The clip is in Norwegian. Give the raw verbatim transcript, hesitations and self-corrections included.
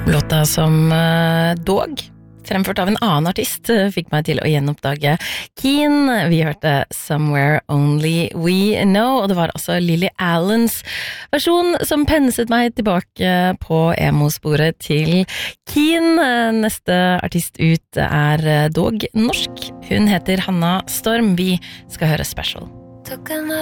Låta som uh, Dog, fremført av en annen artist, fikk meg til å gjenoppdage Keane. Vi hørte Somewhere Only We Know, og det var altså Lily Allens versjon som penset meg tilbake på emo-sporet til Keane. Neste artist ut er dog norsk. Hun heter Hanna Storm. Vi skal høre Special.